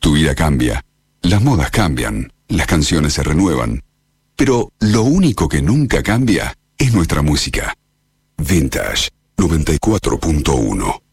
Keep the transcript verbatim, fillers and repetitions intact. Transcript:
Tu vida cambia, las modas cambian, las canciones se renuevan, pero lo único que nunca cambia es nuestra música. Vintage noventa y cuatro punto uno.